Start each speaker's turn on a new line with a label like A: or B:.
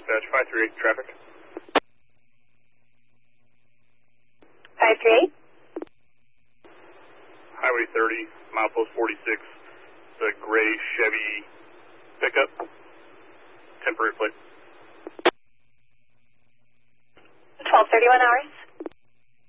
A: dispatch, 538 traffic.
B: 538?
A: Highway 30, milepost 46, the gray Chevy pickup, temporary plate.
B: 1231 hours.